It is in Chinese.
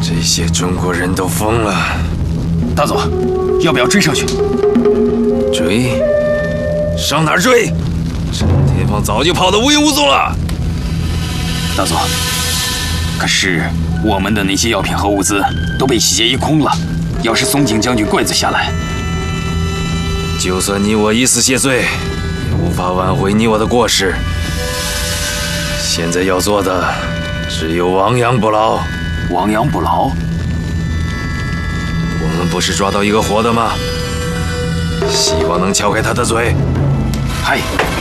这些中国人都疯了。 大佐，要不要追上去？ 追？上哪儿追？陈天放早就跑得无影无踪了。 大佐，可是我们的那些药品和物资都被洗劫一空了。要是松井将军怪罪下来， 就算你我以死谢罪，也无法挽回你我的过失。现在要做的只有亡羊补牢。 亡羊补牢？ 我们不是抓到一个活的吗？希望能撬开他的嘴。 嗨。